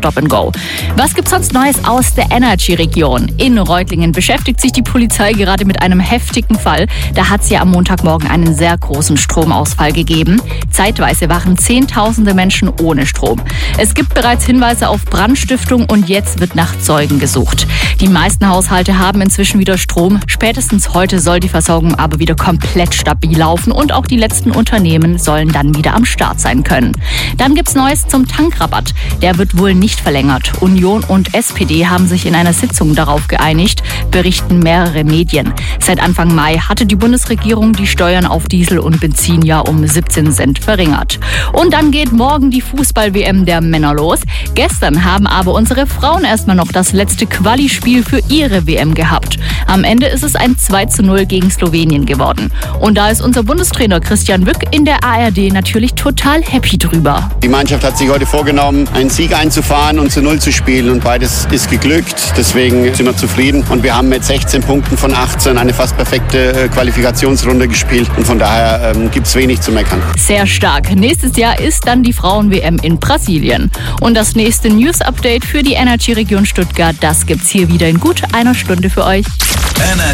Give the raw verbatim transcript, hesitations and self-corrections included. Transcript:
Stop and Go. Was gibt's sonst Neues aus der Energy-Region? In Reutlingen beschäftigt sich die Polizei gerade mit einem heftigen Fall. Da hat es ja am Montagmorgen einen sehr großen Stromausfall gegeben. Zeitweise waren Zehntausende Menschen ohne Strom. Es gibt bereits Hinweise auf Brandstiftung und jetzt wird nach Zeugen gesucht. Die meisten Haushalte haben inzwischen wieder Strom. Spätestens heute soll die Versorgung aber wieder komplett stabil laufen und auch die letzten Unternehmen sollen dann wieder am Start sein können. Dann gibt's Neues zum Tankrabatt. Der wird wohl nicht verlängert. Union und S P D haben sich in einer Sitzung darauf geeinigt, berichten mehrere Medien. Seit Anfang Mai hatte die Bundesregierung die Steuern auf Diesel und Benzin ja um siebzehn Cent verringert. Und dann geht morgen die Fußball-W M der Männer los. Gestern haben aber unsere Frauen erstmal noch das letzte Quali-Spiel für ihre W M gehabt. Am Ende ist es ein zwei zu null gegen Slowenien geworden. Und da ist unser Bundestrainer Christian Wück in der A R D natürlich total happy drüber. Die Mannschaft hat sich heute vorgenommen, einen Sieg einzufahren und zu Null zu spielen. Und beides ist geglückt. Deswegen sind wir zufrieden. Und wir haben mit sechzehn Punkten von achtzehn eine fast perfekte Qualifikationsrunde gespielt. Und von daher ähm, gibt es wenig zu meckern. Sehr stark. Nächstes Jahr ist dann die Frauen-W M in Brasilien. Und das nächste News-Update für die Energy-Region Stuttgart, das gibt's hier wieder in gut einer Stunde für euch.